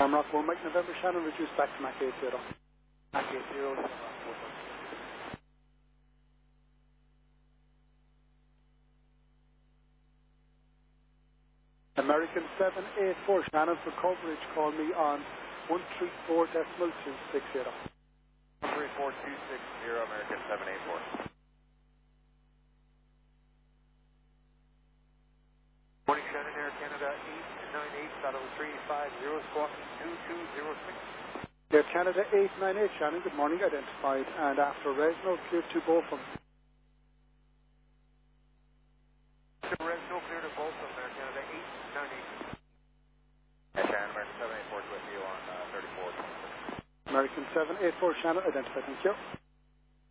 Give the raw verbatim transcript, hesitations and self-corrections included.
Rock one Mike November, Shannon, reduce back to Mach eight zero. Mach eight zero. American seven eight four, Shannon, for coverage, call me on one three four decimal two six zero. one three four two six zero, American seven eight four. Morning, Shannon, Air Canada eight nine eight, Saddle three five zero, squawk two two zero six. Air Canada eight nine eight, Shannon, good morning, identified, and after Resno, clear to Botham. Resno, clear to Botham, Air Canada eight nine eight. Hey, Shannon, American seven eight four is with you on uh, thirty-four. American seven eight four, Shannon, identified, thank you.